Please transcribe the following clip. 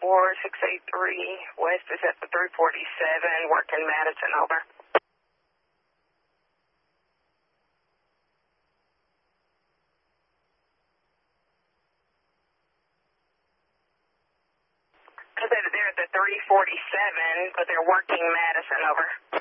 4683, West is at the 347, working Madison, over. They're at the 347, but they're working Madison, over.